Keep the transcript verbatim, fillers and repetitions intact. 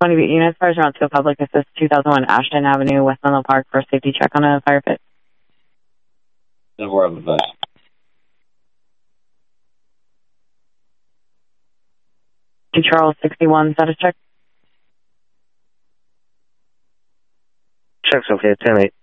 twenty units, fires around to a public assist two thousand one Ashton Avenue, West Menlo Park for a safety check on a fire pit. Number of advice. To Charles sixty-one, status check. Check's okay, ten eight.